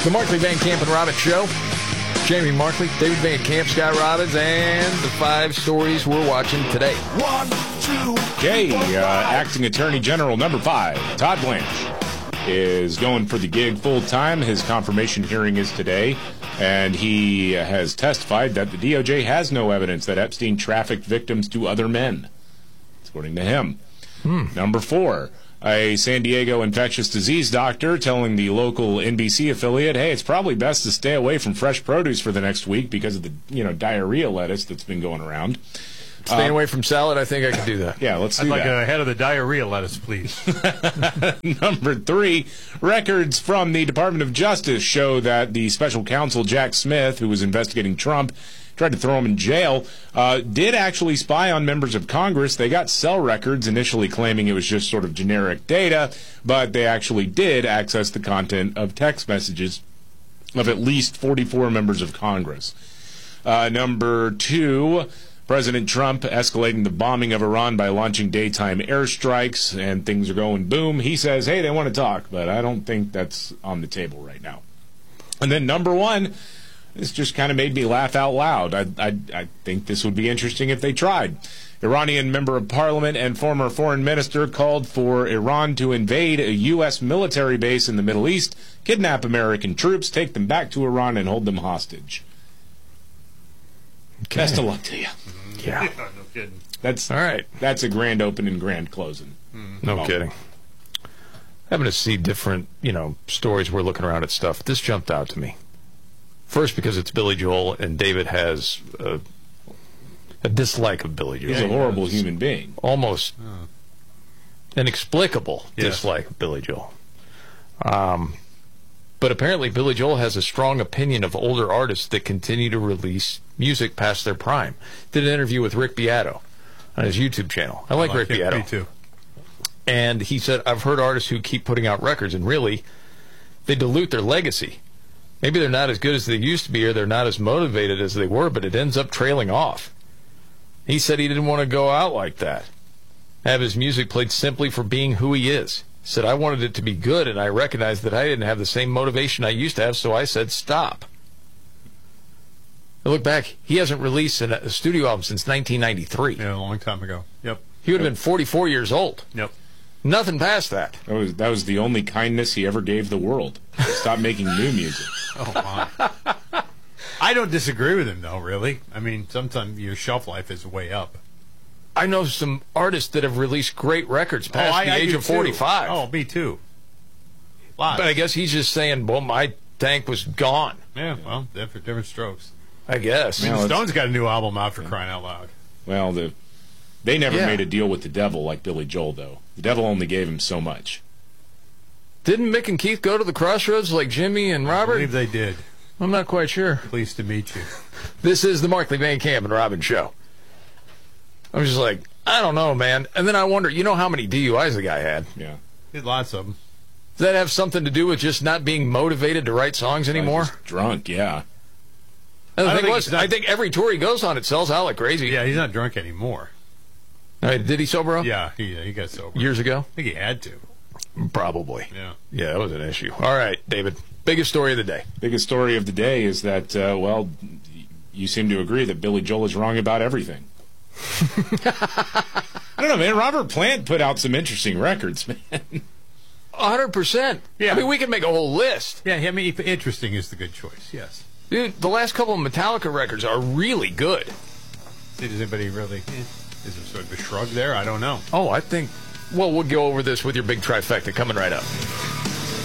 The Markley, Van Camp, and Robbins Show. Jamie Markley, David Van Camp, Scott Robbins, and the 5 stories we're watching today. 1, 2. Okay, Acting Attorney General number 5, Todd Blanche, is going for the gig full-time. His confirmation hearing is today, and he has testified that the DOJ has no evidence that Epstein trafficked victims to other men, according to him. Number 4, a San Diego infectious disease doctor telling the local NBC affiliate, hey, it's probably best to stay away from fresh produce for the next week because of the diarrhea lettuce that's been going around. Staying away from salad, I think I could do that. Yeah, let's do I'd like that. a head of the diarrhea lettuce, please. Number 3, records from the Department of Justice show that the special counsel, Jack Smith, who was investigating Trump, tried to throw him in jail, did actually spy on members of Congress. They got cell records, initially claiming it was just sort of generic data, but they actually did access the content of text messages of at least 44 members of Congress. Number 2, President Trump escalating the bombing of Iran by launching daytime airstrikes, and things are going boom. He says, hey, they want to talk, but I don't think that's on the table right now. And then number 1, this just kind of made me laugh out loud. I think this would be interesting if they tried. Iranian member of parliament and former foreign minister called for Iran to invade a U.S. military base in the Middle East, kidnap American troops, take them back to Iran, and hold them hostage. Okay. Best of luck to you. Yeah. No kidding. That's All right. That's a grand opening, grand closing. No kidding. Having to see different, stories. We're looking around at stuff. This jumped out to me. First, because it's Billy Joel, and David has a dislike of Billy Joel. He's a horrible human being. Almost inexplicable dislike of Billy Joel. But apparently Billy Joel has a strong opinion of older artists that continue to release music past their prime. Did an interview with Rick Beato on his YouTube channel. I like Rick him. Beato. Me too. And he said, I've heard artists who keep putting out records, and really, they dilute their legacy. Maybe they're not as good as they used to be, or they're not as motivated as they were, but it ends up trailing off. He said he didn't want to go out like that. Have his music played simply for being who he is. He said, I wanted it to be good, and I recognized that I didn't have the same motivation I used to have, so I said, stop. I look back, he hasn't released a studio album since 1993. Yeah, a long time ago. Yep. He would have been 44 years old. Yep. Nothing past that. That was the only kindness he ever gave the world. Stop making new music. Oh, my. I don't disagree with him, though, really. I mean, sometimes your shelf life is way up. I know some artists that have released great records past the age do of 45. Too. Oh, me too. Lots. But I guess he's just saying, well, my tank was gone. Yeah, well, different strokes. I guess. Man, The Stones got a new album out for crying out loud. Well, they never Yeah. made a deal with the devil like Billy Joel, though. The devil only gave him so much. Didn't Mick and Keith go to the crossroads like Jimmy and I Robert? believe they did. I'm not quite sure. Pleased to meet you. This is the Markley, Van Camp, and Robbins Show. I'm just like, I don't know, man. And then I wonder, how many DUIs the guy had? Yeah. Did lots of them. Does that have something to do with just not being motivated to write songs anymore? Just drunk, yeah. And the I don't thing think was, he's not- I think every tour he goes on, it sells out like crazy. Yeah, he's not drunk anymore. Did he sober up? Yeah, he got sober. Years ago? I think he had to. Probably. Yeah. Yeah, that was an issue. All right, David. Biggest story of the day. Biggest story of the day is that, you seem to agree that Billy Joel is wrong about everything. I don't know, man. Robert Plant put out some interesting records, man. 100%. Yeah. I mean, we can make a whole list. Yeah, I mean, interesting is the good choice, yes. Dude, the last couple of Metallica records are really good. Does anybody really... Is there sort of a shrug there? I don't know. Oh, I think... Well, we'll go over this with your big trifecta coming right up.